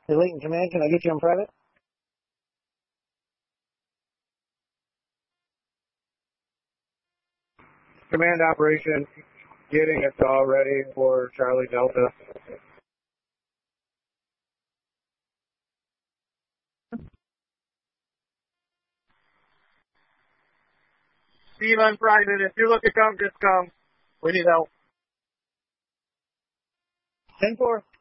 Elite in command, can I get you on private? Command operation, getting us all ready for Charlie Delta. Steve on private, if you're looking to come, just come. We need help. 10-4.